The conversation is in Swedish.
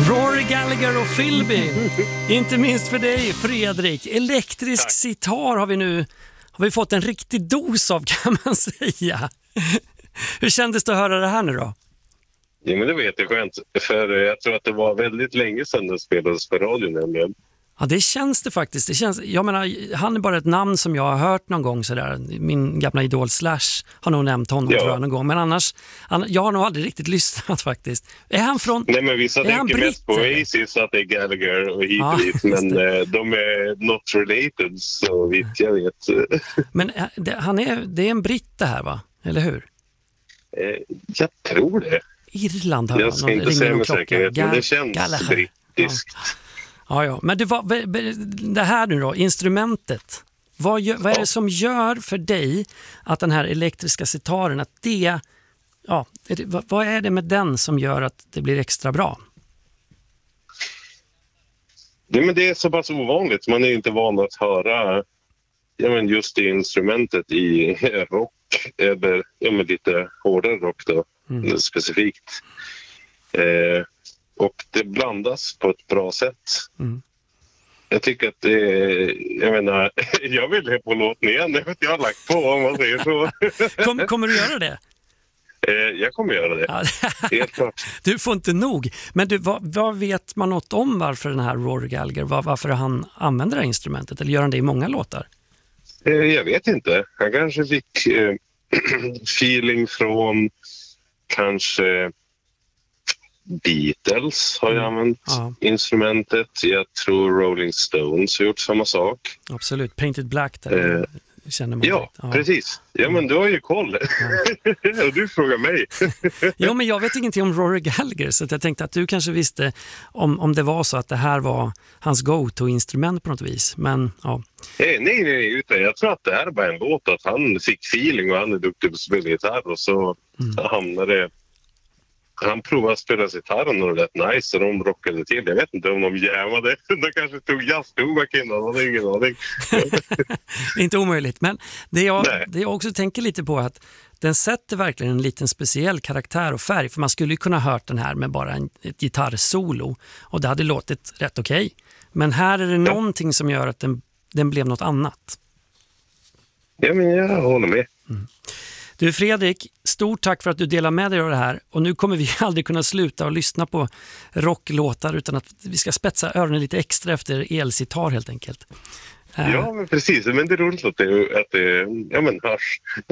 Rory Gallagher och Philby. Inte minst för dig, Fredrik. Elektrisk sitar har vi fått en riktig dos av, kan man säga. Hur kändes det att höra det här nu då? Ja, men det var jätteskönt. För jag tror att det var väldigt länge sedan det spelades på radio nämligen. Ja, det känns det faktiskt. Jag menar, han är bara ett namn som jag har hört någon gång sådär. Min gamla idol Slash har nog nämnt honom tror jag någon gång. Men annars, jag har nog aldrig riktigt lyssnat faktiskt. Är han från... Nej, men vissa tänker mest på Oasis att det är Gallagher och hit och dit. Men de är not related, så vitt jag vet. Men det är en britt det här, va? Eller hur? Jag tror det. Irland har jag ska inte säga med säkerhet, men det känns brittiskt. Ja. Men det här nu då, instrumentet. Vad är det som gör för dig att den här elektriska sitaren, att vad är det med den som gör att det blir extra bra? Men det är så pass ovanligt. Man är inte van att höra just det instrumentet i rock eller lite hårdare rock då, specifikt. Och det blandas på ett bra sätt. Jag tycker att jag vill ha på låten igen. Jag har lagt på, om man säger så. Kommer du göra det? Jag kommer göra det. Ja. Helt klart. Du får inte nog. Men vad vet man något om varför den här Rory Gallagher, varför han använder det här instrumentet? Eller gör han det i många låtar? Jag vet inte. Han kanske fick feeling från kanske Beatles har ju använt instrumentet. Jag tror Rolling Stones har gjort samma sak. Absolut, Painted Black där känner man. Ja, precis. Ja, men du har ju koll. Och du frågar mig. Ja, men jag vet ingenting om Rory Gallagher, så jag tänkte att du kanske visste om det var så att det här var hans go-to-instrument på något vis. Men ja. Nej, utan jag tror att det här är bara en låt, att han fick feeling och han är duktig på att spela gitarr, och så hamnade han provade att spela gitarren och det lät nice, och de rockade till. Jag vet inte om de jävade. De kanske tog jazztobak innan, och ingen aning. Det är inte omöjligt, men det jag också tänker lite på är att den sätter verkligen en liten speciell karaktär och färg. För man skulle ju kunna hört den här med bara ett gitarrsolo, och det hade låtit rätt okej. Men här är det någonting som gör att den blev något annat. Ja, men jag håller med. Du Fredrik, stort tack för att du delar med dig av det här. Och nu kommer vi aldrig kunna sluta att lyssna på rocklåtar, utan att vi ska spetsa öronen lite extra efter elsitar helt enkelt. Ja, men precis. Men det är roligt att det hörs.